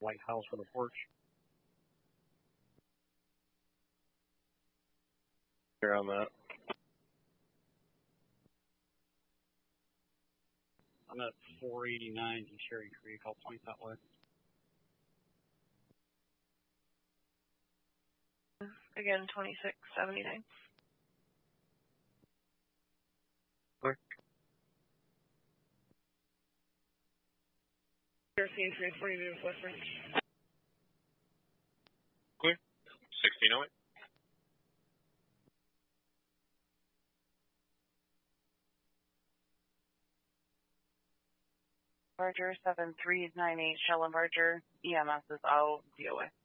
White house with a porch. Here on that. I'm at 489 in Cherry Creek. I'll point that way. Again, 2679. Clear. Jersey 342 West Range. Clear. 1608. Barger 7398 Shellenbarger. EMS is out. DOA.